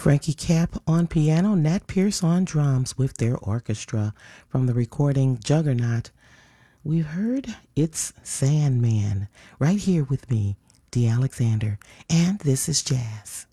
Frankie Capp on piano, Nat Pierce on drums with their orchestra from the recording Juggernaut. We've heard It's Sandman right here with me, Dee Alexander, and this is Jazz.